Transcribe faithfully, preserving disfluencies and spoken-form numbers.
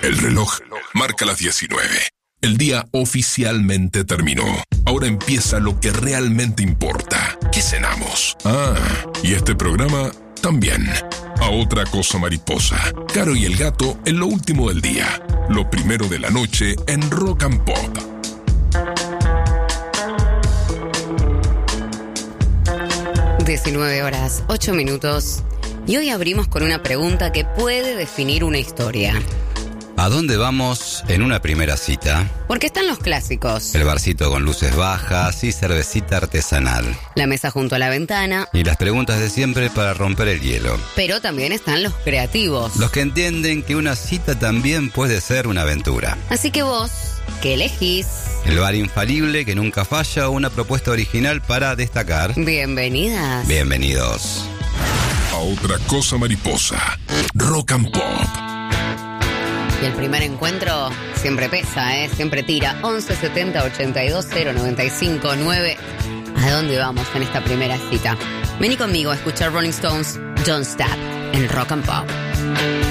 El reloj marca las diecinueve. El día oficialmente terminó. Ahora empieza lo que realmente importa. ¿Qué cenamos? Ah, y este programa también. A otra cosa mariposa. Caro y el gato en lo último del día. Lo primero de la noche en Rock and Pop. diecinueve horas, ocho minutos. Y hoy abrimos con una pregunta que puede definir una historia. ¿A dónde vamos en una primera cita? Porque están los clásicos. El barcito con luces bajas y cervecita artesanal. La mesa junto a la ventana. Y las preguntas de siempre para romper el hielo. Pero también están los creativos. Los que entienden que una cita también puede ser una aventura. Así que vos, ¿qué elegís? El bar infalible que nunca falla o una propuesta original para destacar. Bienvenidas. Bienvenidos. A otra cosa mariposa. Rock and Pop. Y el primer encuentro siempre pesa, ¿eh? Siempre tira. once setenta ochenta y dos cero noventa y cinco nueve. ¿A dónde vamos en esta primera cita? Vení conmigo a escuchar Rolling Stones, Don't Stop, en Rock and Pop.